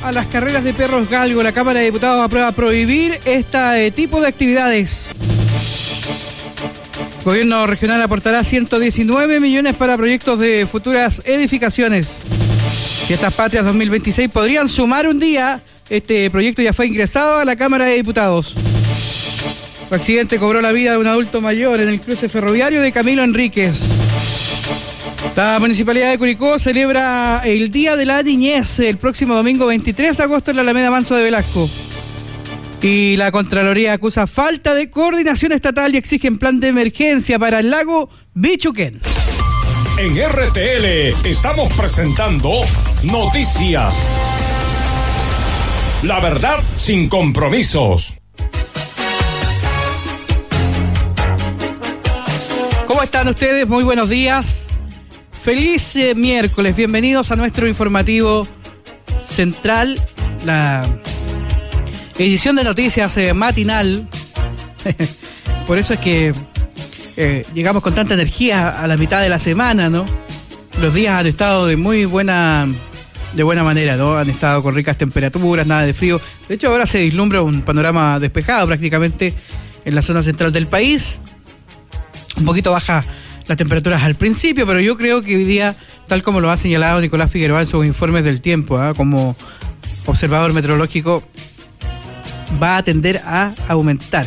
a las carreras de perros galgo. La Cámara de Diputados aprueba prohibir este tipo de actividades. El gobierno regional aportará 119 millones para proyectos de futuras edificaciones. Fiestas Patrias 2026 podrían sumar un día. Este proyecto ya fue ingresado a la Cámara de Diputados. El accidente cobró la vida de un adulto mayor en el cruce ferroviario de Camilo Enríquez. La Municipalidad de Curicó celebra el Día de la Niñez el próximo domingo 23 de agosto en la Alameda Manso de Velasco. Y la Contraloría acusa falta de coordinación estatal y exigen plan de emergencia para el lago Bichuquén. En RTL estamos presentando Noticias. La verdad sin compromisos. ¿Cómo están ustedes? Muy buenos días. Feliz miércoles, bienvenidos a nuestro informativo central, la edición de noticias matinal. Por eso es que llegamos con tanta energía a la mitad de la semana, ¿no? Los días han estado de buena manera, ¿no? Han estado con ricas temperaturas, nada de frío. De hecho, ahora se vislumbra un panorama despejado prácticamente en la zona central del país. Un poquito baja las temperaturas al principio, pero yo creo que hoy día, tal como lo ha señalado Nicolás Figueroa en sus informes del tiempo, como observador meteorológico, va a tender a aumentar.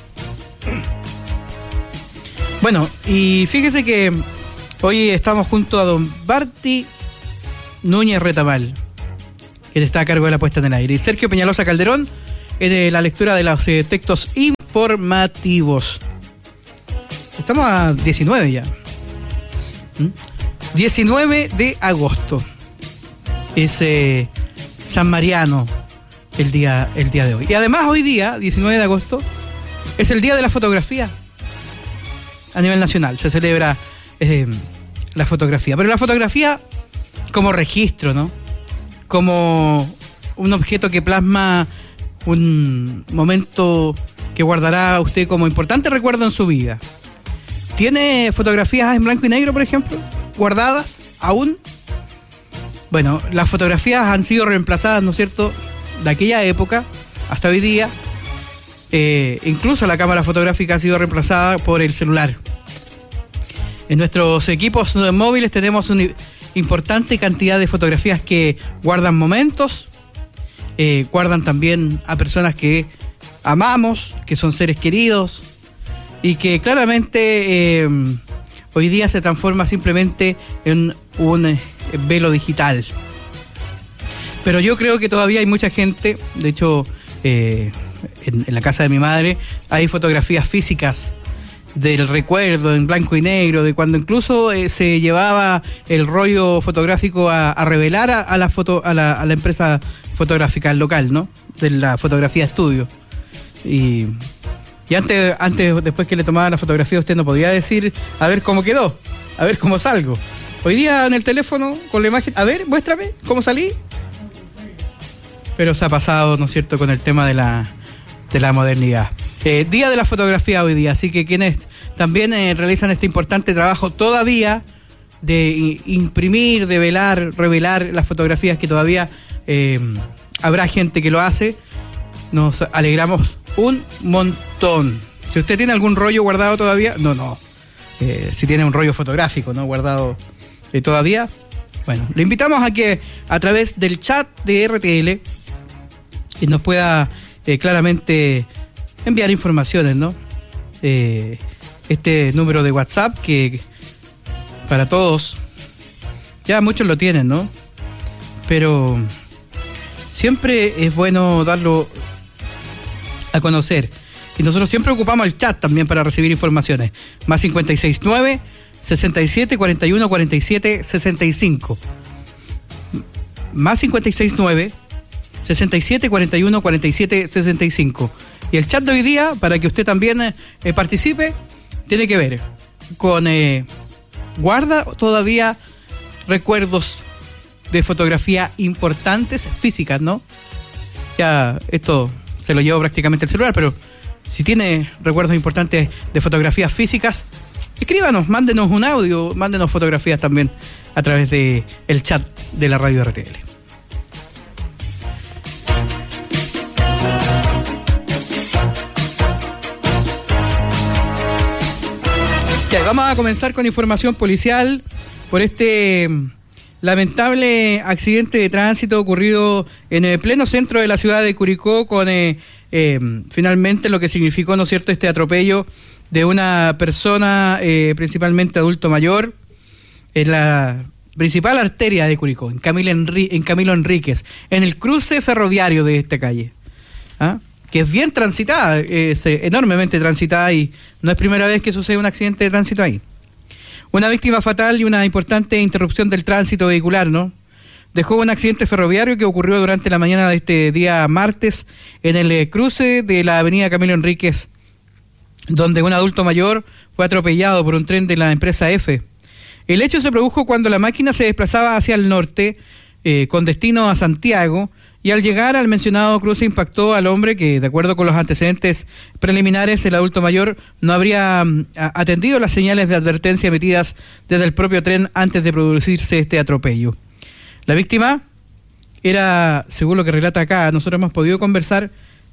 Bueno, y fíjese que hoy estamos junto a don Barty Núñez Retamal, quien está a cargo de la puesta en el aire, y Sergio Peñalosa Calderón en la lectura de los textos informativos. Estamos a 19 ya. 19 de agosto. Es San Mariano el día de hoy. Y además hoy día, 19 de agosto, es el día de la fotografía. A nivel nacional se celebra la fotografía. Pero la fotografía como registro, ¿no? Como un objeto que plasma un momento que guardará usted como importante recuerdo en su vida. ¿Tiene fotografías en blanco y negro, por ejemplo, guardadas aún? Bueno, las fotografías han sido reemplazadas, ¿no es cierto?, de aquella época hasta hoy día. Incluso la cámara fotográfica ha sido reemplazada por el celular. En nuestros equipos móviles tenemos una importante cantidad de fotografías que guardan momentos, guardan también a personas que amamos, que son seres queridos, y que claramente hoy día se transforma simplemente en un velo digital. Pero yo creo que todavía hay mucha gente, de hecho, en la casa de mi madre hay fotografías físicas del recuerdo en blanco y negro, de cuando incluso se llevaba el rollo fotográfico a revelar a la empresa fotográfica local, ¿no? De la fotografía estudio. Y antes, después que le tomaba la fotografía, usted no podía decir, a ver cómo quedó, a ver cómo salgo. Hoy día en el teléfono, con la imagen, a ver, muéstrame cómo salí. Pero se ha pasado, ¿no es cierto?, con el tema de la modernidad. Día de la fotografía hoy día, así que quienes también realizan este importante trabajo todavía de imprimir, de revelar las fotografías, que todavía habrá gente que lo hace, nos alegramos un montón. Si usted tiene algún rollo guardado todavía, no. Si tiene un rollo fotográfico, ¿no?, guardado todavía, bueno, le invitamos a que a través del chat de RTL nos pueda claramente enviar informaciones, ¿no? Este número de WhatsApp que para todos, ya muchos lo tienen, ¿no? Pero siempre es bueno darlo a conocer. Y nosotros siempre ocupamos el chat también para recibir informaciones. Más 569 67 41 47 65. Más 569 67 41 47 65. Y el chat de hoy día, para que usted también participe, tiene que ver con guarda todavía recuerdos de fotografía importantes, físicas, ¿no? Ya esto se lo llevo prácticamente el celular, pero si tiene recuerdos importantes de fotografías físicas, escríbanos, mándenos un audio, mándenos fotografías también a través de el chat de la radio RTL. Vamos a comenzar con información policial por este lamentable accidente de tránsito ocurrido en el pleno centro de la ciudad de Curicó con finalmente lo que significó, ¿no es cierto?, este atropello de una persona, principalmente adulto mayor, en la principal arteria de Curicó, en Camilo Enríquez, en el cruce ferroviario de esta calle, que es bien transitada, es enormemente transitada y no es primera vez que sucede un accidente de tránsito ahí. Una víctima fatal y una importante interrupción del tránsito vehicular, ¿no? Dejó un accidente ferroviario que ocurrió durante la mañana de este día martes en el cruce de la avenida Camilo Enríquez, donde un adulto mayor fue atropellado por un tren de la empresa F. El hecho se produjo cuando la máquina se desplazaba hacia el norte, con destino a Santiago, y al llegar al mencionado cruce impactó al hombre que, de acuerdo con los antecedentes preliminares, el adulto mayor no habría atendido las señales de advertencia emitidas desde el propio tren antes de producirse este atropello. La víctima era, según lo que relata acá, nosotros hemos podido conversar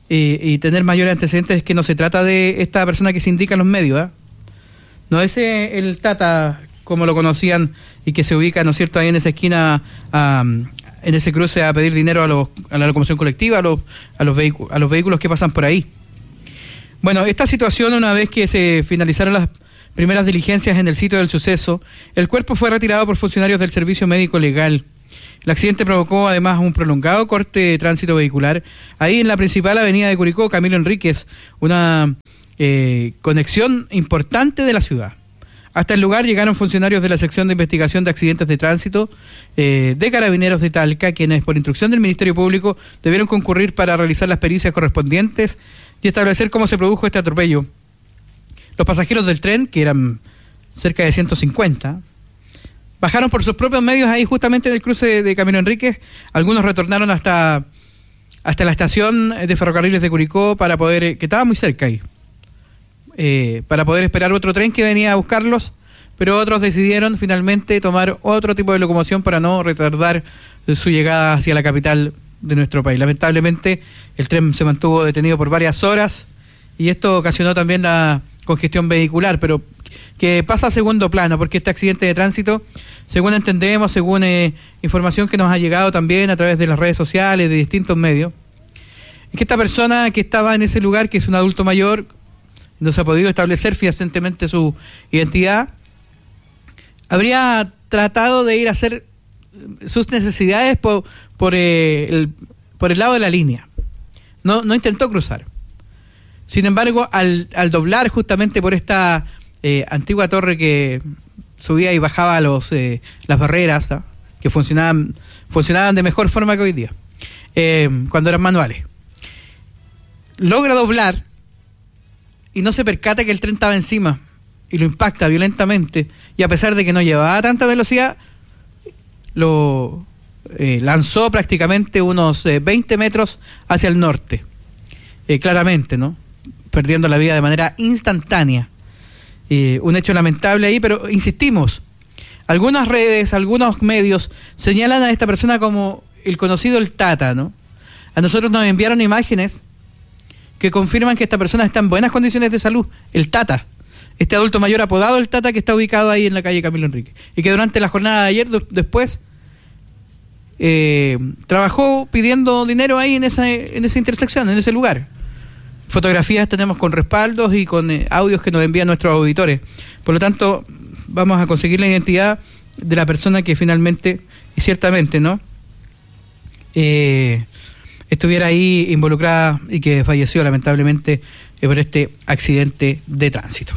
y tener mayores antecedentes, es que no se trata de esta persona que se indica en los medios, no es el Tata, como lo conocían, y que se ubica, ¿no es cierto?, ahí en esa esquina, en ese cruce a pedir dinero a la locomoción colectiva, a los vehículos que pasan por ahí. Bueno, esta situación, una vez que se finalizaron las primeras diligencias en el sitio del suceso, el cuerpo fue retirado por funcionarios del Servicio Médico Legal. El accidente provocó además un prolongado corte de tránsito vehicular ahí en la principal avenida de Curicó, Camilo Enríquez, una conexión importante de la ciudad. Hasta el lugar llegaron funcionarios de la sección de investigación de accidentes de tránsito de Carabineros de Talca, quienes por instrucción del Ministerio Público debieron concurrir para realizar las pericias correspondientes y establecer cómo se produjo este atropello. Los pasajeros del tren, que eran cerca de 150, bajaron por sus propios medios ahí justamente en el cruce de Camilo Enríquez. Algunos retornaron hasta la estación de ferrocarriles de Curicó para poder, que estaba muy cerca ahí, para poder esperar otro tren que venía a buscarlos, pero otros decidieron finalmente tomar otro tipo de locomoción para no retardar su llegada hacia la capital de nuestro país. Lamentablemente el tren se mantuvo detenido por varias horas y esto ocasionó también la congestión vehicular, pero que pasa a segundo plano, porque este accidente de tránsito, según entendemos, según información que nos ha llegado también a través de las redes sociales, de distintos medios, es que esta persona que estaba en ese lugar, que es un adulto mayor, no se ha podido establecer fehacientemente su identidad, habría tratado de ir a hacer sus necesidades por el lado de la línea. No intentó cruzar. Sin embargo, al doblar justamente por esta antigua torre que subía y bajaba las barreras, que funcionaban de mejor forma que hoy día, cuando eran manuales, logra doblar y no se percata que el tren estaba encima y lo impacta violentamente, y a pesar de que no llevaba tanta velocidad, lo lanzó prácticamente unos 20 metros hacia el norte, claramente, ¿no?, perdiendo la vida de manera instantánea. Un hecho lamentable ahí, pero insistimos, algunas redes, algunos medios señalan a esta persona como el conocido el Tata, ¿no? A nosotros nos enviaron imágenes que confirman que esta persona está en buenas condiciones de salud, el Tata, este adulto mayor apodado el Tata, que está ubicado ahí en la calle Camilo Enríquez, y que durante la jornada de ayer después trabajó pidiendo dinero ahí en esa intersección, en ese lugar. Fotografías tenemos con respaldos y con audios que nos envían nuestros auditores. Por lo tanto, vamos a conseguir la identidad de la persona que finalmente, y ciertamente, ¿no?, estuviera ahí involucrada y que falleció lamentablemente por este accidente de tránsito.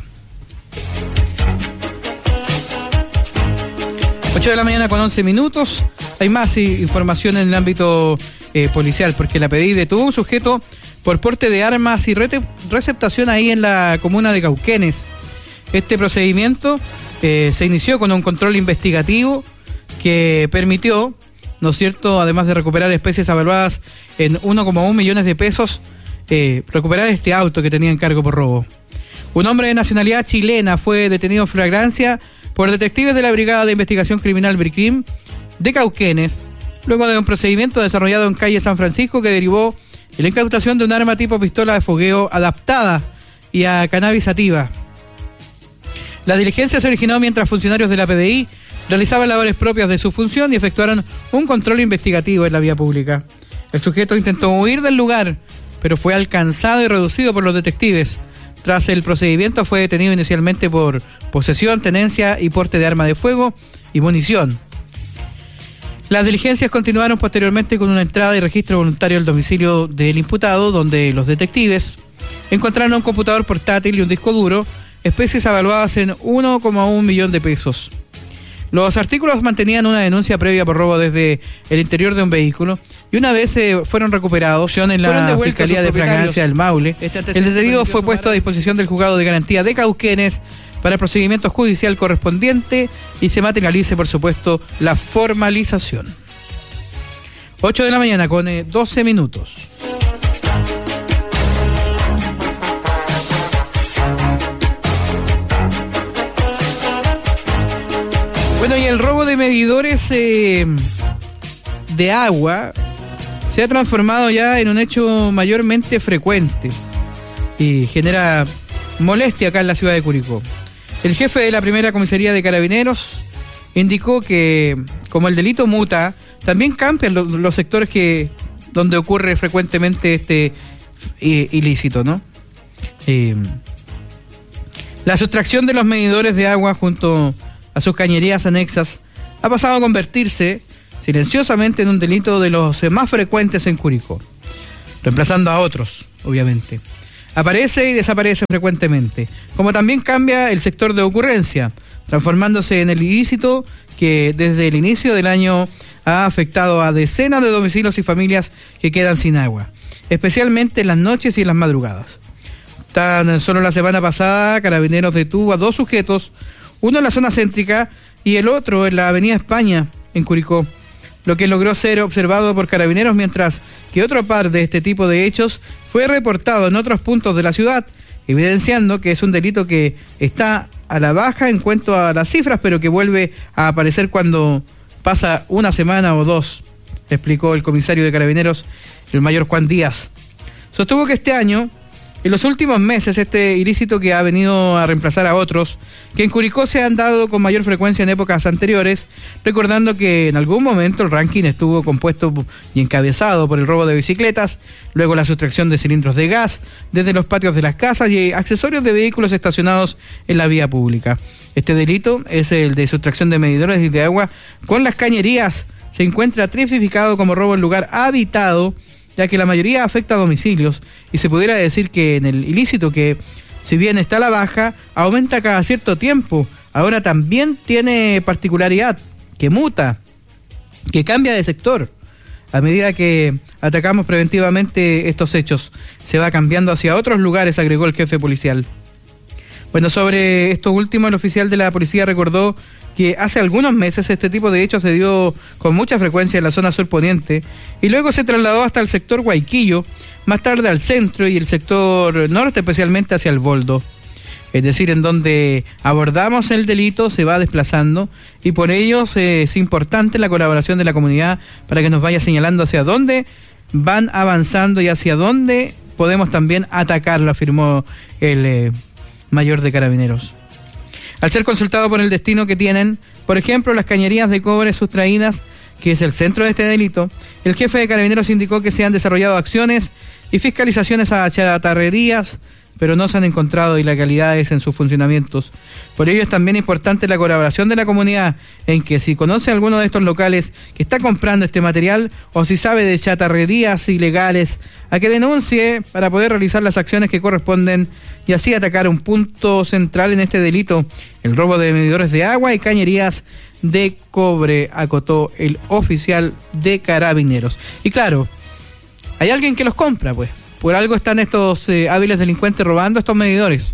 8 de la mañana con 11 minutos. Hay más información en el ámbito policial, porque la PDI detuvo a un sujeto por porte de armas y receptación ahí en la comuna de Cauquenes. Este procedimiento se inició con un control investigativo que permitió, ¿no es cierto?, además de recuperar especies avaluadas en 1,1 millones de pesos, recuperar este auto que tenía en cargo por robo. Un hombre de nacionalidad chilena fue detenido en flagrancia por detectives de la Brigada de Investigación Criminal BRICRIM de Cauquenes, luego de un procedimiento desarrollado en calle San Francisco que derivó en la incautación de un arma tipo pistola de fogueo adaptada y a cannabis sativa. La diligencia se originó mientras funcionarios de la PDI realizaban labores propias de su función y efectuaron un control investigativo en la vía pública. El sujeto intentó huir del lugar, pero fue alcanzado y reducido por los detectives. Tras el procedimiento fue detenido inicialmente por posesión, tenencia y porte de arma de fuego y munición. Las diligencias continuaron posteriormente con una entrada y registro voluntario al domicilio del imputado, donde los detectives encontraron un computador portátil y un disco duro, especies avaluadas en 1,1 millón de pesos. Los artículos mantenían una denuncia previa por robo desde el interior de un vehículo y una vez fueron recuperados en la Fiscalía de Fragancia del Maule. El detenido fue puesto a disposición del Juzgado de Garantía de Cauquenes para el procedimiento judicial correspondiente y se materialice, por supuesto, la formalización. 8 de la mañana con 12 minutos. Bueno, y el robo de medidores de agua se ha transformado ya en un hecho mayormente frecuente y genera molestia acá en la ciudad de Curicó. El jefe de la primera comisaría de Carabineros indicó que, como el delito muta, también cambian los sectores donde ocurre frecuentemente este ilícito, ¿no? La sustracción de los medidores de agua junto a sus cañerías anexas ha pasado a convertirse silenciosamente en un delito de los más frecuentes en Curicó, reemplazando a otros, obviamente. Aparece y desaparece frecuentemente, como también cambia el sector de ocurrencia, transformándose en el ilícito que desde el inicio del año ha afectado a decenas de domicilios y familias que quedan sin agua, especialmente en las noches y en las madrugadas. Tan solo la semana pasada, Carabineros detuvo a 2 sujetos, uno en la zona céntrica y el otro en la avenida España, en Curicó, lo que logró ser observado por Carabineros, mientras que otro par de este tipo de hechos fue reportado en otros puntos de la ciudad, evidenciando que es un delito que está a la baja en cuanto a las cifras, pero que vuelve a aparecer cuando pasa una semana o 2, explicó el comisario de Carabineros, el mayor Juan Díaz. Sostuvo que este año, en los últimos meses, este ilícito que ha venido a reemplazar a otros, que en Curicó se han dado con mayor frecuencia en épocas anteriores, recordando que en algún momento el ranking estuvo compuesto y encabezado por el robo de bicicletas, luego la sustracción de cilindros de gas desde los patios de las casas y accesorios de vehículos estacionados en la vía pública. Este delito es el de sustracción de medidores de agua con las cañerías. Se encuentra tipificado como robo en lugar habitado, ya que la mayoría afecta a domicilios, y se pudiera decir que en el ilícito, que si bien está a la baja, aumenta cada cierto tiempo, ahora también tiene particularidad, que muta, que cambia de sector. A medida que atacamos preventivamente estos hechos, se va cambiando hacia otros lugares, agregó el jefe policial. Bueno, sobre esto último, el oficial de la policía recordó que hace algunos meses este tipo de hechos se dio con mucha frecuencia en la zona surponiente y luego se trasladó hasta el sector Guayquillo, más tarde al centro y el sector norte, especialmente hacia el Boldo. Es decir, en donde abordamos el delito se va desplazando y por ello es importante la colaboración de la comunidad para que nos vaya señalando hacia dónde van avanzando y hacia dónde podemos también atacarlo, afirmó el mayor de Carabineros. Al ser consultado por el destino que tienen, por ejemplo, las cañerías de cobre sustraídas, que es el centro de este delito, el jefe de Carabineros indicó que se han desarrollado acciones y fiscalizaciones a chatarrerías, pero no se han encontrado ilegalidades en sus funcionamientos. Por ello es también importante la colaboración de la comunidad, en que si conoce alguno de estos locales que está comprando este material o si sabe de chatarrerías ilegales, a que denuncie para poder realizar las acciones que corresponden y así atacar un punto central en este delito, el robo de medidores de agua y cañerías de cobre, acotó el oficial de Carabineros. Y claro, hay alguien que los compra, pues. Por algo están estos hábiles delincuentes robando estos medidores.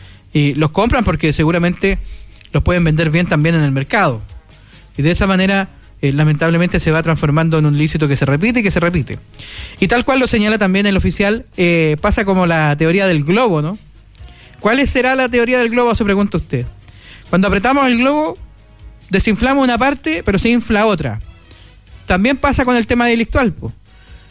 Y los compran porque seguramente los pueden vender bien también en el mercado. Y de esa manera, lamentablemente, se va transformando en un ilícito que se repite y que se repite. Y tal cual lo señala también el oficial, pasa como la teoría del globo, ¿no? ¿Cuál será la teoría del globo? Se pregunta usted. Cuando apretamos el globo, desinflamos una parte, pero se infla otra. También pasa con el tema delictual, pues.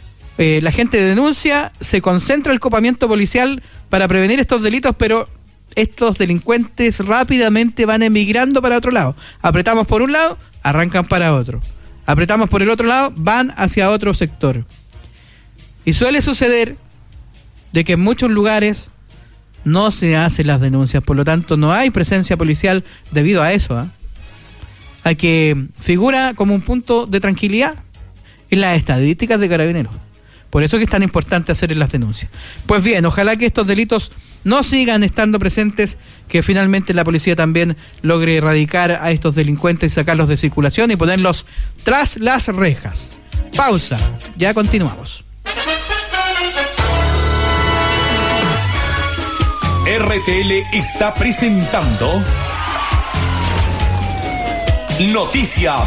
La gente denuncia, se concentra el copamiento policial para prevenir estos delitos, pero estos delincuentes rápidamente van emigrando para otro lado. Apretamos por un lado, arrancan para otro. Apretamos por el otro lado, van hacia otro sector. Y suele suceder de que en muchos lugares no se hacen las denuncias, por lo tanto no hay presencia policial debido a eso, a que figura como un punto de tranquilidad en las estadísticas de Carabineros. Por eso que es tan importante hacer las denuncias. Pues bien, ojalá que estos delitos no sigan estando presentes, que finalmente la policía también logre erradicar a estos delincuentes y sacarlos de circulación y ponerlos tras las rejas. Pausa, ya continuamos. RTL está presentando Noticias.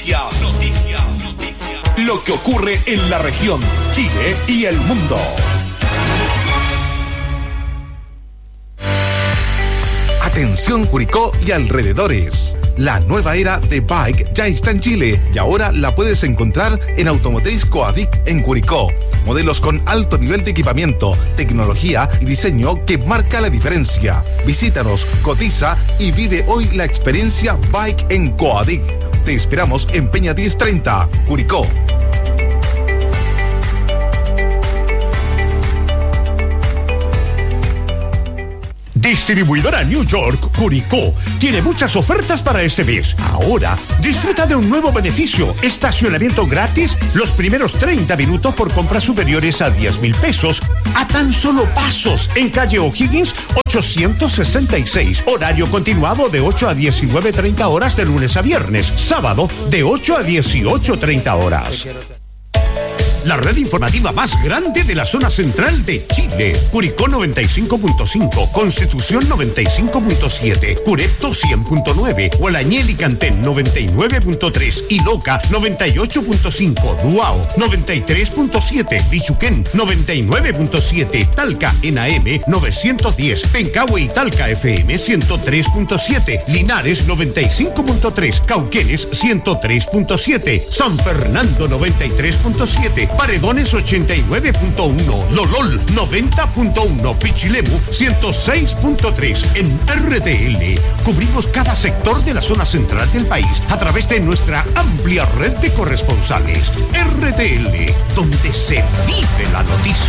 Lo que ocurre en la región, Chile y el mundo. Atención Curicó y alrededores. La nueva era de Bike ya está en Chile y ahora la puedes encontrar en Automotriz Coadic en Curicó. Modelos con alto nivel de equipamiento, tecnología y diseño que marca la diferencia. Visítanos, cotiza y vive hoy la experiencia Bike en Coadic. Te esperamos en Peña 1030, Curicó. Distribuidora New York Curicó tiene muchas ofertas para este mes. Ahora, disfruta de un nuevo beneficio: estacionamiento gratis los primeros 30 minutos por compras superiores a 10,000 pesos a tan solo pasos en calle O'Higgins 866. Horario continuado de 8 a 19:30 horas de lunes a viernes. Sábado de 8 a 18:30 horas. La red informativa más grande de la zona central de Chile. Curicó 95.5, Constitución 95.7, Curepto 100.9, Hualañel y Cantén 99.3 y Loca 98.5, Duao 93.7, Pichuquén 99.7, Talca en AM 910, Pencahue y Talca FM 103.7, Linares 95.3, Cauquenes 103.7, San Fernando 93.7, Paredones 89.1, Lolol 90.1, Pichilemu 106.3. En RTL cubrimos cada sector de la zona central del país a través de nuestra amplia red de corresponsales. RTL, donde se vive la noticia.